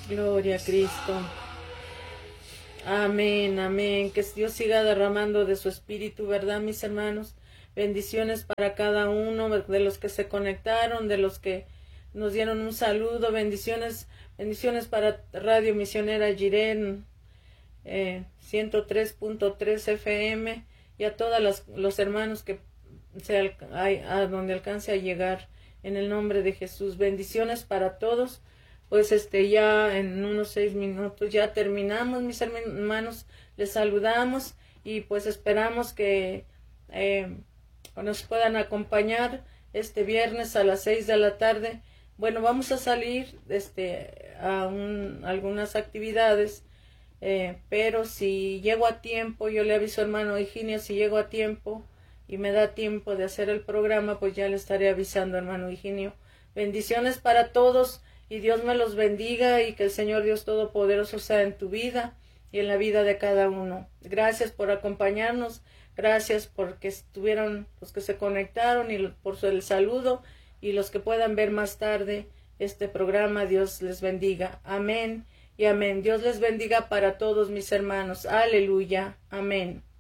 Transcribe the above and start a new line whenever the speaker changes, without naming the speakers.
Gloria a Cristo. Amén, amén. Que Dios siga derramando de su espíritu, ¿verdad, mis hermanos? Bendiciones para cada uno de los que se conectaron, de los que nos dieron un saludo. Bendiciones, bendiciones para Radio Misionera Jirén, 103.3 FM, y a todos los hermanos que a donde alcance a llegar, en el nombre de Jesús. Bendiciones para todos. Pues ya en unos 6 minutos ya terminamos, mis hermanos. Les saludamos y pues esperamos que nos puedan acompañar este viernes a las 6 de la tarde. Bueno, vamos a salir a algunas actividades, pero si llego a tiempo, yo le aviso, hermano Higinio, si llego a tiempo y me da tiempo de hacer el programa, pues ya le estaré avisando, hermano Higinio. Bendiciones para todos. Y Dios me los bendiga y que el Señor Dios Todopoderoso sea en tu vida y en la vida de cada uno. Gracias por acompañarnos, gracias porque estuvieron los que se conectaron y por el saludo, y los que puedan ver más tarde este programa. Dios les bendiga. Amén y amén. Dios les bendiga para todos, mis hermanos. Aleluya. Amén.